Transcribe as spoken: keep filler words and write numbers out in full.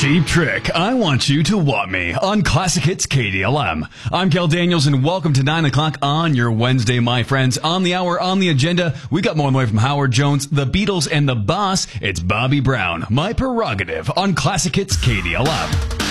Cheap Trick, I Want You to Want Me on Classic Hits K D L M. I'm Kel Daniels, and welcome to nine o'clock on your Wednesday, my friends. On the hour, on the agenda, we got more on the way from Howard Jones, the Beatles, and the boss. It's Bobby Brown, My Prerogative on Classic Hits K D L M.